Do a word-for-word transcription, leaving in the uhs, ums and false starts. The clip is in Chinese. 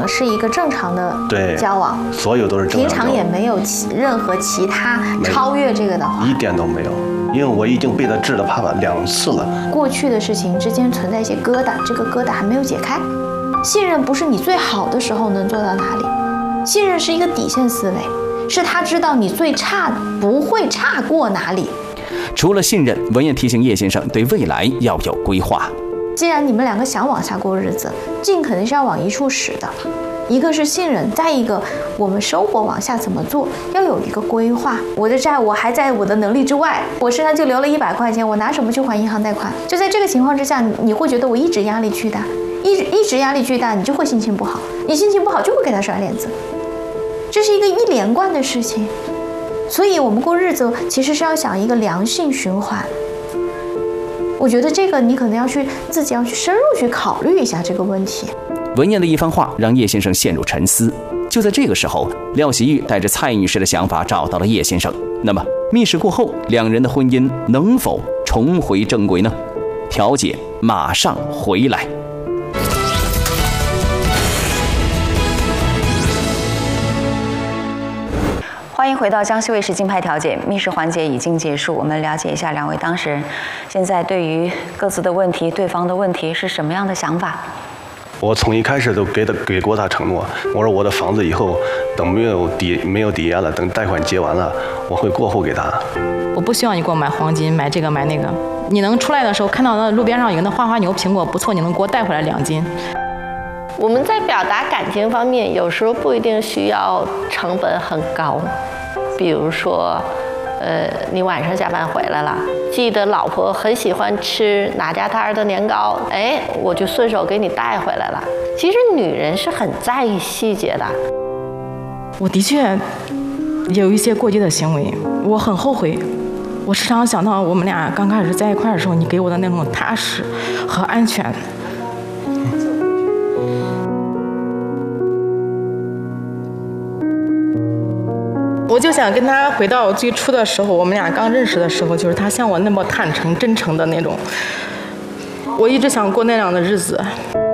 场是一个正常的交往， 所有都是正常平常也没有其任何其他超越这个的话， 一点都没有，因为我已经被他治了怕了两次了。 过去的事情之间存在一些疙瘩，这个疙瘩还没有解开。信任不是你最好的时候能做到哪里，信任是一个底线思维，是他知道你最差不会差过哪里。 除了信任，文燕提醒叶先生对未来要有规划。 既然你们两个想往下过日子，劲肯定是要往一处使的。一个是信任，再一个我们生活往下怎么做，要有一个规划。我的债我还在我的能力之外，我身上就留了一百块钱，我拿什么去还银行贷款？就在这个情况之下，你会觉得我一直压力巨大，一直一直压力巨大，你就会心情不好，你心情不好就会给他甩脸子，这是一个一连贯的事情。所以我们过日子其实是要想一个良性循环。我觉得这个你可能要去自己要去深入去考虑一下这个问题。 文燕的一番话让叶先生陷入沉思。就在这个时候，廖喜玉带着蔡女士的想法找到了叶先生。那么密室过后，两人的婚姻能否重回正轨呢？调解马上回来。 欢迎回到江西卫视金牌调解密室环节已经结束，我们了解一下两位当事人现在对于各自的问题、对方的问题是什么样的想法。 我从一开始都给他给过他承诺，我说我的房子以后等没有抵没有抵押了，等贷款结完了，我会过户给他。 我不需要你给我买黄金，买这个买那个。你能出来的时候看到那路边上有那花花牛苹果不错，你能给我带回来两斤。 我们在表达感情方面，有时候不一定需要成本很高。比如说，呃，你晚上下班回来了，记得老婆很喜欢吃哪家摊的年糕，哎，我就顺手给你带回来了。其实女人是很在意细节的。 我的确有一些过激的行为，我很后悔。我时常想到我们俩刚开始在一块的时候，你给我的那种踏实和安全。我就想跟他回到最初的时候，我们俩刚认识的时候，就是他像我那么坦诚、真诚的那种。我一直想过那样的日子。